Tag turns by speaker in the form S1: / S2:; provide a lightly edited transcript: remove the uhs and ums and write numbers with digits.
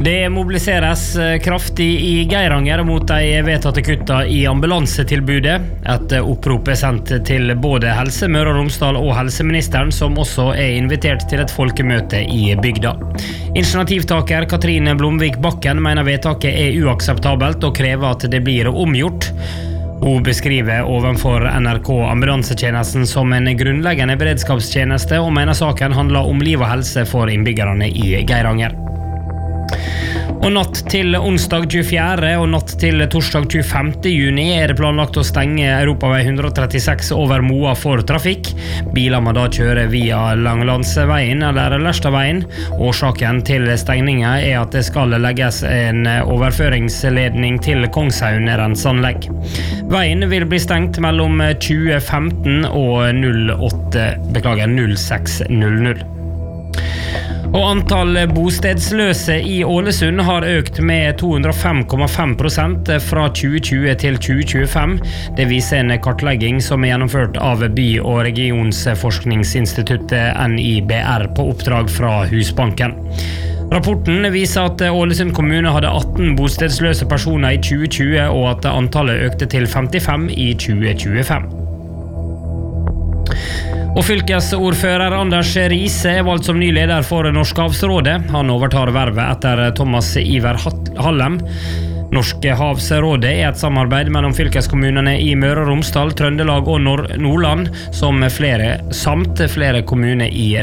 S1: Det mobiliseres kraftig i Geiranger mot de vedtatte kutta i ambulansetilbudet. Et opprop sendt til både Helse Møre og Romsdal og helseministeren, som også invitert til et folkemøte i bygda. Initiativtaker Katrine Blomvik Bakken mener vedtaket uakseptabelt og krever at det blir omgjort. Hun beskriver ovenfor NRK ambulansetjenesten som en grunnleggende beredskapstjeneste og mener saken handler om liv og helse for innbyggerne i Geiranger. Og natt til onsdag 24. og natt til torsdag 25. juni det planlagt å stenge Europavei 136 over Moa for trafikk. Biler må da kjøre via Langlandsveien eller Lerstadveien. Årsaken til stengningen at det skal legges en overføringsledning til Kongshaun renseanlegg. Veien vil bli stengt mellom 2015 og 06:00. Og antall bostedsløse i Ålesund har økt med 205,5% fra 2020 til 2025. Det viser en kartlegging som gjennomført av By- og regionsforskningsinstituttet NIBR på oppdrag fra Husbanken. Rapporten viser at Ålesund kommune hadde 18 bostedsløse personer i 2020, og at antallet økte til 55 i 2025. Og fylkesordfører Anders Riise valgt som ny leder for Norskhavsrådet. Han overtar vervet etter Thomas Iver Hallem. Norskhavsrådet et samarbeid mellom fylkeskommunene i Møre og Romsdal, Trøndelag og Nordland, samt flere kommuner i